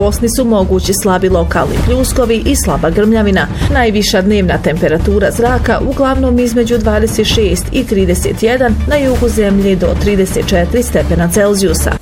Bosni su mogući slabi lokalni pljuskovi i slaba grmljavina. Najviša dnevna temperatura zraka uglavnom između 26 i 31, na jugu zemlje do 34 stepena Celzijusa.